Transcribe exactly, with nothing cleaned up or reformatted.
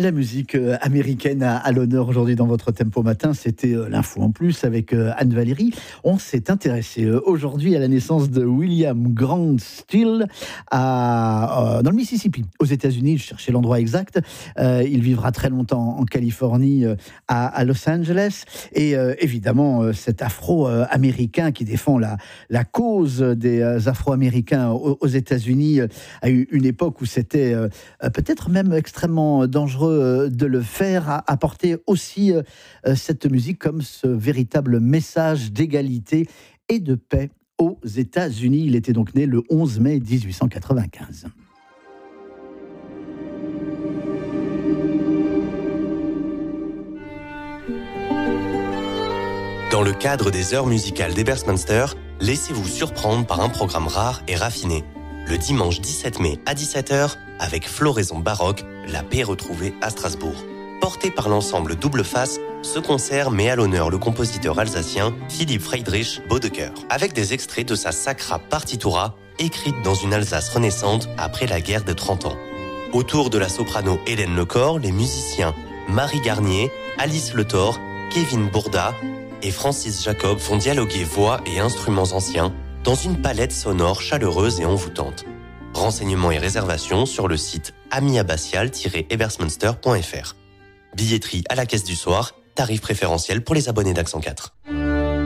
La musique américaine à, à l'honneur aujourd'hui dans votre Tempo Matin, c'était l'info en plus avec Anne Valérie. On s'est intéressé aujourd'hui à la naissance de William Grant Still à, euh, dans le Mississippi, aux États-Unis. Je cherchais l'endroit exact. Euh, il vivra très longtemps en Californie, à, à Los Angeles. Et euh, évidemment, cet Afro-américain qui défend la, la cause des Afro-américains aux, aux États-Unis à une époque où c'était euh, peut-être même extrêmement dangereux de le faire, a apporté aussi euh, cette musique comme ce véritable message d'égalité et de paix aux États-Unis. Il était donc né le onze mai dix-huit cent quatre-vingt-quinze. Dans le cadre des heures musicales d'Ebersmunster, laissez-vous surprendre par un programme rare et raffiné. Le dimanche dix-sept mai à dix-sept heures, avec Floraison Baroque, la paix retrouvée à Strasbourg. Porté par l'ensemble Double Face, ce concert met à l'honneur le compositeur alsacien Philipp Friedrich Bodecker, avec des extraits de sa Sacra Partitura, écrite dans une Alsace renaissante après la guerre de trente ans. Autour de la soprano Hélène Lecor, les musiciens Marie Garnier, Alice Le Thor, Kevin Bourda et Francis Jacob vont dialoguer voix et instruments anciens dans une palette sonore chaleureuse et envoûtante. Renseignements et réservations sur le site ami abbatial tiret ebersmunster point f r. Billetterie à la caisse du soir, tarif préférentiel pour les abonnés d'Accent quatre.